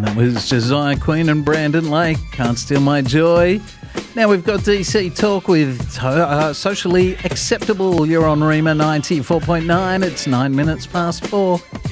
That was Josiah Queen and Brandon Lake. Can't Steal My Joy. Now we've got DC Talk with Socially Acceptable. You're on Rima 94.9. It's 9 minutes past 4.